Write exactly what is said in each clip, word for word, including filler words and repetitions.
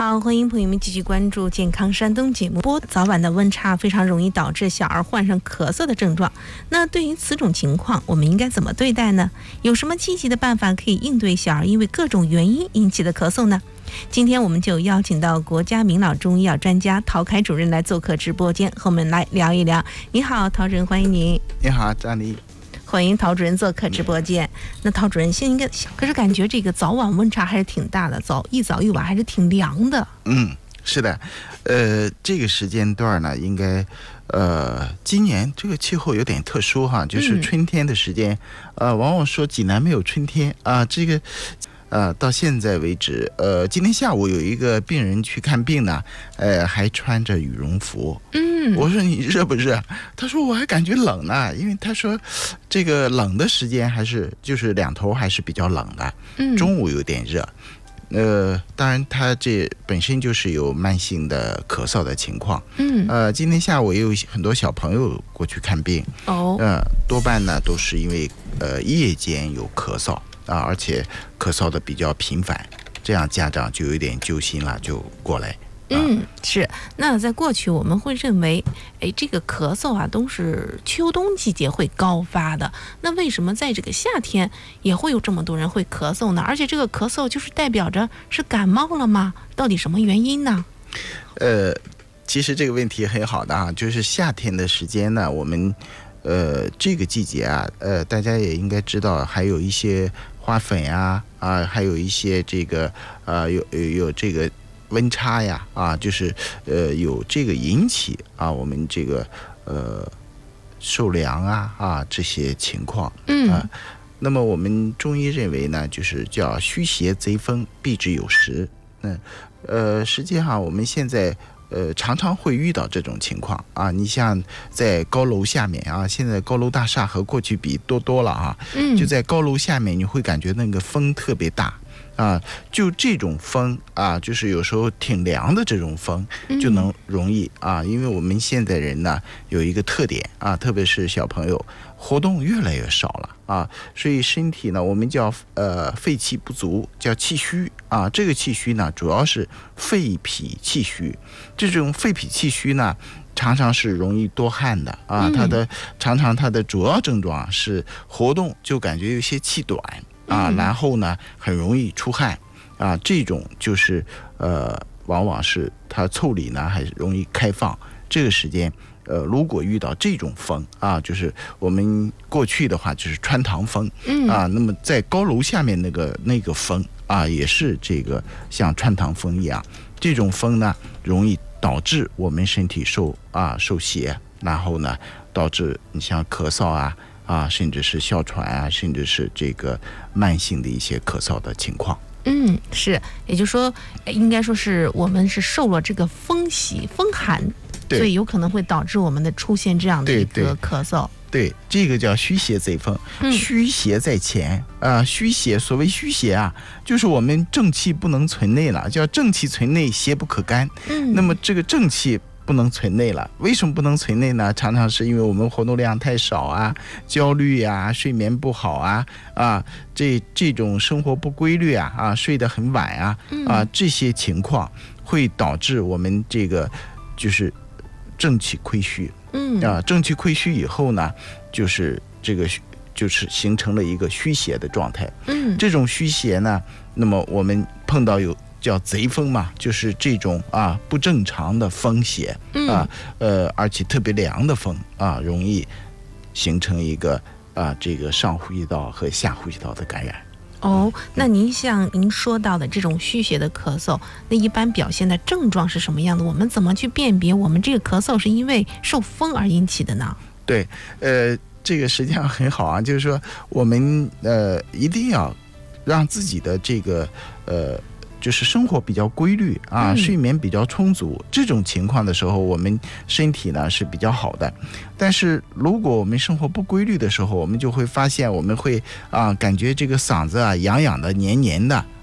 好，欢迎朋友们继续关注健康山东节目。早晚的温差非常容易导致小儿患上咳嗽的症状，那对于此种情况我们应该怎么对待呢？有什么积极的办法可以应对小儿因为各种原因引起的咳嗽呢？今天我们就邀请到国家名老中医药专家陶凯主任来做客直播间，和我们来聊一聊。你好，陶主任，欢迎您。 你好，张丽。 欢迎陶主任做客直播间。那陶主任现在应该，可是感觉这个早晚温差还是挺大的，早一早一晚还是挺凉的。 嗯，是的，呃，这个时间段呢，应该，呃，今年这个气候有点特殊哈，就是春天的时间，嗯、呃，往往说济南没有春天啊、呃，这个。呃，到现在为止，呃，今天下午有一个病人去看病呢，呃，还穿着羽绒服。嗯，我说你热不热？他说我还感觉冷呢，因为他说这个冷的时间还是就是两头还是比较冷的，嗯，中午有点热。呃，当然他这本身就是有慢性的咳嗽的情况。嗯，呃，今天下午也有很多小朋友过去看病。哦，呃，多半呢都是因为呃夜间有咳嗽。啊，而且咳嗽的比较频繁，这样家长就有点揪心了，就过来。啊、 嗯，是。那在过去我们会认为，哎，这个咳嗽啊都是秋冬季节会高发的。那为什么在这个夏天也会有这么多人会咳嗽呢？而且这个咳嗽就是代表着是感冒了吗？到底什么原因呢？ 呃，其实这个问题很好的啊，就是夏天的时间呢，我们呃这个季节啊，呃大家也应该知道，还有一些。花粉呀，啊，还有一些这个，呃，有有有这个温差呀，啊，就是呃有这个引起啊，我们这个呃受凉啊啊这些情况，嗯啊，那么我们中医认为呢，就是叫虚邪贼风，避之有时。嗯，呃，实际上我们现在。呃，常常会遇到这种情况啊！你像在高楼下面啊，现在高楼大厦和过去比多多了啊。嗯，就在高楼下面，你会感觉那个风特别大啊。就这种风啊，就是有时候挺凉的这种风，就能容易啊。因为我们现在人呢有一个特点啊，特别是小朋友活动越来越少了啊，所以身体呢，我们叫呃肺气不足，叫气虚啊。这个气虚呢，主要是肺脾气虚。这种肺脾气虚呢，常常是容易多汗的啊。它的常常它的主要症状是活动就感觉有些气短啊，然后呢很容易出汗啊。这种就是呃，往往是它腠理呢还容易开放。这个时间。呃，如果遇到这种风啊，就是我们过去的话就是穿堂风，嗯啊，那么在高楼下面那个那个风啊，也是这个像穿堂风一样，这种风呢容易导致我们身体受啊受邪，然后呢导致你像咳嗽啊啊，甚至是哮喘啊，甚至是这个慢性的一些咳嗽的情况。 嗯，是，也就是说，应该说是我们是受了这个风袭风寒。所以有可能会导致我们的出现这样的一个咳嗽。 对，对这个叫虚邪贼风，嗯、虚邪在前啊、呃。虚邪，所谓虚邪啊，就是我们正气不能存内了，叫正气存内，邪不可干。嗯，那么这个正气不能存内了，为什么不能存内呢？常常是因为我们活动量太少啊，焦虑啊，睡眠不好啊，啊，这这种生活不规律啊，啊，睡得很晚啊，啊，这些情况会导致我们这个就是。正气亏虚，嗯啊，正气亏虚以后呢，就是这个就是形成了一个虚邪的状态。嗯，这种虚邪呢，那么我们碰到有叫贼风嘛，就是这种啊不正常的风邪啊，呃，而且特别凉的风啊，容易形成一个啊这个上呼吸道和下呼吸道的感染。 哦，那您像您说到的这种虚邪的咳嗽，那一般表现的症状是什么样的？我们怎么去辨别我们这个咳嗽是因为受风而引起的呢？ 对，呃，这个实际上很好啊，就是说我们呃一定要让自己的这个呃。就是生活比较规律啊，嗯、睡眠比较充足，这种情况的时候，我们身体呢是比较好的。但是如果我们生活不规律的时候，我们就会发现我们会啊感觉这个嗓子啊痒痒的、黏黏的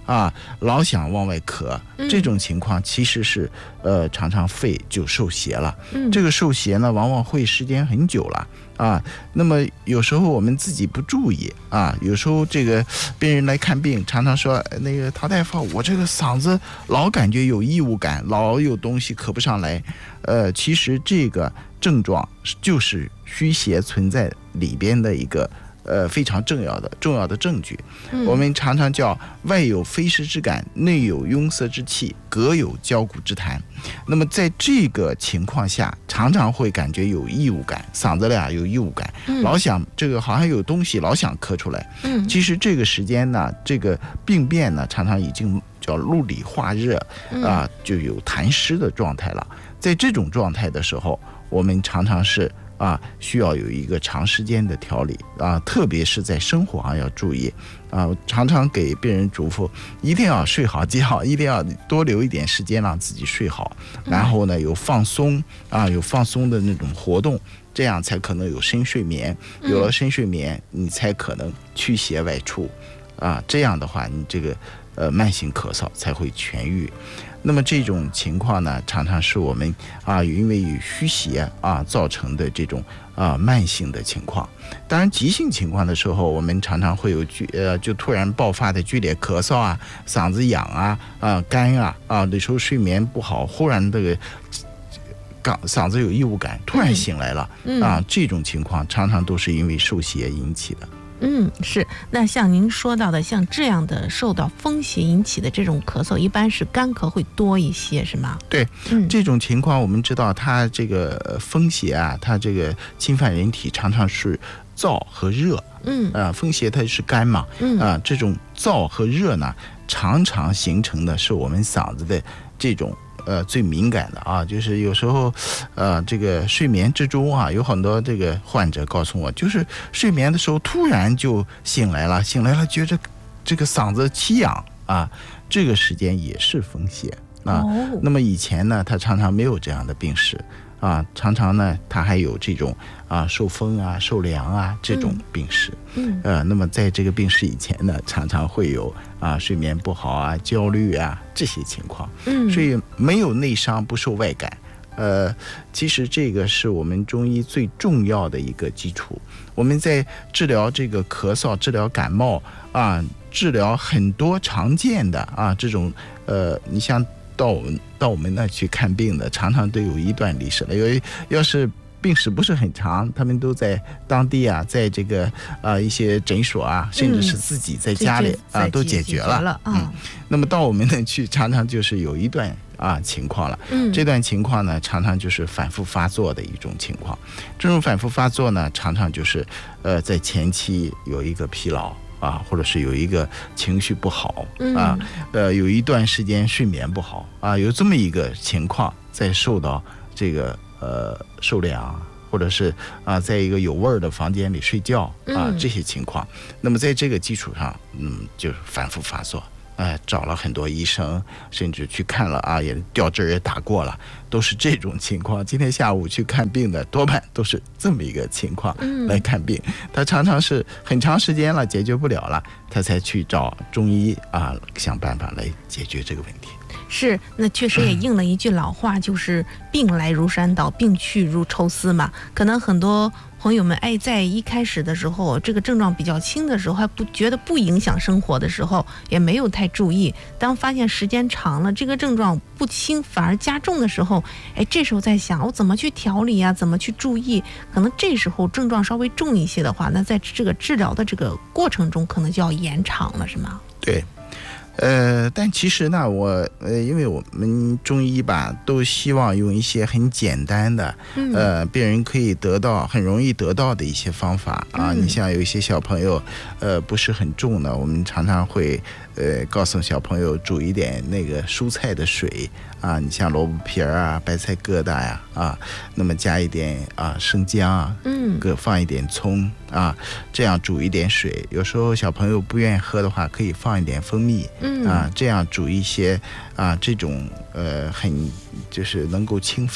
啊，老想往外咳，这种情况其实是呃常常肺就受邪了。 嗯， 这个受邪呢，往往会时间很久了。啊，那么有时候我们自己不注意啊，有时候这个病人来看病，常常说那个陶大夫，我这个嗓子老感觉有异物感，老有东西咳不上来。呃，其实这个症状就是虚邪存在里边的一个呃非常重要的重要的证据。 嗯、 我们常常叫外有飞湿之感，内有壅塞之气，膈有焦骨之痰。那么在这个情况下，常常会感觉有异物感，嗓子里啊有异物感， 嗯、 老想这个好像有东西，老想咳出来。 嗯， 其实这个时间呢，这个病变呢，常常已经叫陆里化热啊、呃，就有痰湿的状态了。在这种状态的时候，我们常常是啊，需要有一个长时间的调理啊，特别是在生活上要注意啊。常常给病人嘱咐，一定要睡好觉，一定要多留一点时间让自己睡好，然后呢有放松啊，有放松的那种活动，这样才可能有深睡眠。有了深睡眠，你才可能驱邪外出啊。这样的话，你这个呃慢性咳嗽才会痊愈。那么这种情况呢，常常是我们啊，因为有虚邪啊造成的这种啊慢性的情况。当然，急性情况的时候，我们常常会有剧呃，就突然爆发的剧烈咳嗽啊，嗓子痒啊，啊干啊啊，有时候睡眠不好，忽然这个嗓嗓子有异物感，突然醒来了、 嗯、 啊，这种情况常常都是因为受邪引起的。 嗯，是。那像您说到的，像这样的受到风邪引起的这种咳嗽，一般是干咳会多一些，是吗？ 对， 嗯、 这种情况我们知道，它这个风邪啊，它这个侵犯人体常常是燥和热。 嗯， 啊、呃，风邪它是干嘛？ 嗯啊、呃，这种燥和热呢，常常形成的是我们嗓子的这种。呃，最敏感的啊，就是有时候，呃，这个睡眠之中啊，有很多这个患者告诉我，就是睡眠的时候突然就醒来了，醒来了觉着这个嗓子起痒啊，这个时间也是风邪啊。 哦、 那么以前呢，他常常没有这样的病史啊，常常呢，他还有这种啊受风啊、受凉啊这种病史。 嗯， 呃，那么在这个病史以前呢，常常会有啊睡眠不好啊、焦虑啊这些情况。 嗯， 所以没有内伤不受外感。呃，其实这个是我们中医最重要的一个基础。我们在治疗这个咳嗽、治疗感冒啊、治疗很多常见的啊这种呃，你像到我们到我们那去看病的，常常都有一段历史了。因为要是病史不是很长，他们都在当地啊，在这个啊、呃、一些诊所啊，甚至是自己在家里、嗯、啊都解决了。 解决了嗯，那么到我们那去，常常就是有一段啊情况了。 嗯， 这段情况呢，常常就是反复发作的一种情况。这种反复发作呢，常常就是呃在前期有一个疲劳啊，或者是有一个情绪不好啊，呃有一段时间睡眠不好啊，有这么一个情况，在受到这个。呃，受凉，或者是啊，在一个有味儿的房间里睡觉啊，这些情况。那么在这个基础上，嗯，就反复发作。哎、呃，找了很多医生，甚至去看了啊，也吊针也打过了，都是这种情况。今天下午去看病的多半都是这么一个情况来看病。嗯、他常常是很长时间了解决不了了，他才去找中医啊，想办法来解决这个问题。 是，那确实也应了一句老话，就是病来如山倒，病去如抽丝嘛。可能很多朋友们哎，在一开始的时候，这个症状比较轻的时候，还不觉得不影响生活的时候，也没有太注意。当发现时间长了，这个症状不轻反而加重的时候，哎，这时候在想我怎么去调理啊，怎么去注意？可能这时候症状稍微重一些的话，那在这个治疗的这个过程中，可能就要延长了，是吗？ 对。呃，但其实呢，我呃，因为我们中医吧，都希望用一些很简单的，嗯、呃，病人可以得到很容易得到的一些方法啊。嗯、你像有一些小朋友，呃，不是很重的，我们常常会呃告诉小朋友煮一点那个蔬菜的水啊，你像萝卜皮儿啊、白菜疙瘩呀 啊, 啊，那么加一点啊生姜啊，嗯，各放一点葱啊，这样煮一点水。有时候小朋友不愿意喝的话，可以放一点蜂蜜。嗯啊，这样煮一些啊，这种呃很就是能够清肺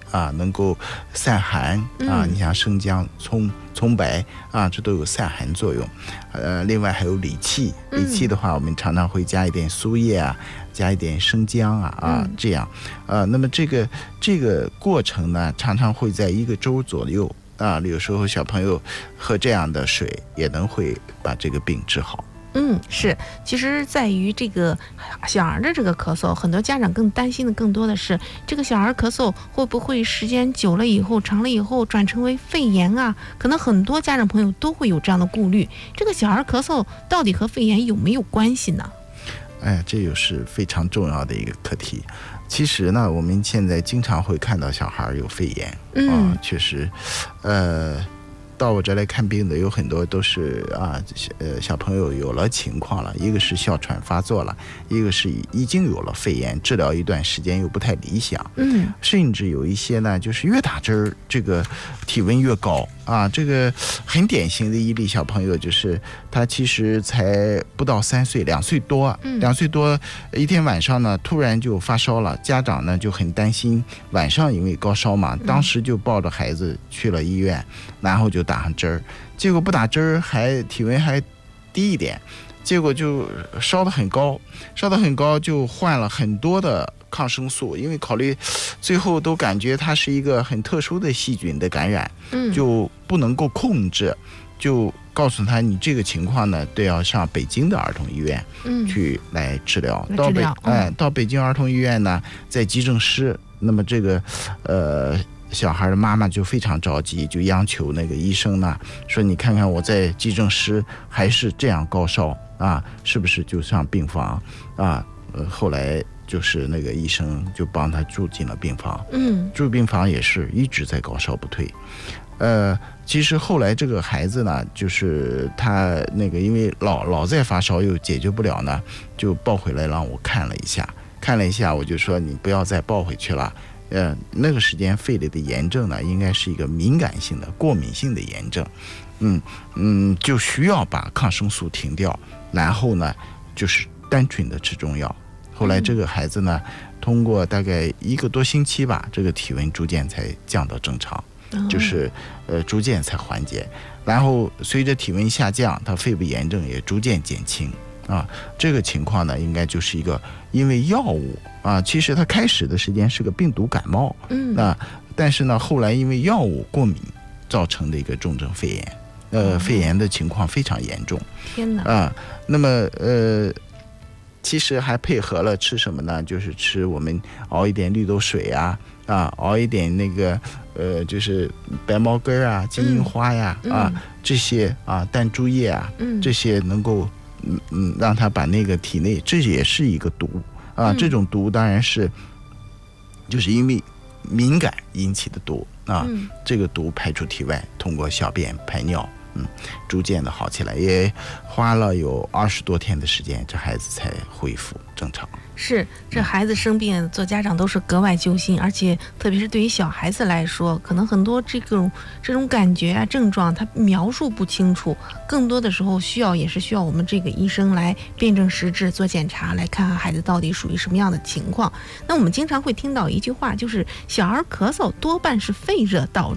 啊，能够散寒啊。你像生姜、葱、葱白啊，这都有散寒作用。呃，另外还有理气，理气的话，我们常常会加一点苏叶啊，加一点生姜啊啊，这样。呃，那么这个这个过程呢，常常会在一个周左右啊。有时候小朋友喝这样的水，也能会把这个病治好。 嗯，是，其实在于这个小儿的这个咳嗽，很多家长更担心的更多的是这个小儿咳嗽会不会时间久了以后、长了以后转成为肺炎啊？可能很多家长朋友都会有这样的顾虑。这个小儿咳嗽到底和肺炎有没有关系呢？ 哎，这又是非常重要的一个课题。其实呢，我们现在经常会看到小孩有肺炎，嗯，啊，确实，呃。到我这来看病的有很多都是啊，呃，小朋友有了情况了，一个是哮喘发作了，一个是已经有了肺炎，治疗一段时间又不太理想，嗯，甚至有一些呢，就是越打针儿，这个体温越高啊。这个很典型的一例小朋友，就是他其实才不到三岁，两岁多，两岁多，一天晚上呢，突然就发烧了，家长呢就很担心，晚上因为高烧嘛，当时就抱着孩子去了医院，然后就打上针儿，结果不打针儿还体温还低一点，结果就烧得很高，烧得很高就换了很多的抗生素，因为考虑最后都感觉它是一个很特殊的细菌的感染，就不能够控制，就告诉他你这个情况呢，都要上北京的儿童医院去来治疗。嗯、到北哎，到北京儿童医院呢，在急诊室，那么这个呃。小孩的妈妈就非常着急，就央求那个医生呢，说你看看我在急诊室还是这样高烧啊，是不是就上病房啊？呃，后来就是那个医生就帮他住进了病房，嗯，住病房也是一直在高烧不退。呃，其实后来这个孩子呢，就是他那个因为老老在发烧又解决不了呢，就抱回来让我看了一下，看了一下我就说你不要再抱回去了。呃，那个时间肺里的炎症呢，应该是一个敏感性的、过敏性的炎症，嗯嗯，就需要把抗生素停掉，然后呢，就是单纯的吃中药。后来这个孩子呢，通过大概一个多星期吧，这个体温逐渐才降到正常，就是呃逐渐才缓解。然后随着体温下降，他肺部炎症也逐渐减轻。啊，这个情况呢，应该就是一个因为药物啊，其实它开始的时间是个病毒感冒，嗯，那但是呢，后来因为药物过敏造成的一个重症肺炎，呃，嗯、肺炎的情况非常严重。 天哪！ 啊，那么呃，其实还配合了吃什么呢？就是吃我们熬一点绿豆水啊，啊，熬一点那个呃，就是白茅根啊、金银花呀，嗯、啊这些啊，淡竹叶啊，嗯、这些能够。嗯嗯，让他把那个体内，这也是一个毒啊。这种毒当然是，就是因为敏感引起的毒啊。嗯、这个毒排出体外，通过小便排尿，嗯，逐渐的好起来，也花了有二十多天的时间，这孩子才恢复正常。 是，这孩子生病，做家长都是格外揪心，而且特别是对于小孩子来说，可能很多这种这种感觉啊、症状，他描述不清楚，更多的时候需要也是需要我们这个医生来辨证实质，做检查，来看看孩子到底属于什么样的情况。那我们经常会听到一句话，就是小儿咳嗽多半是肺热导致。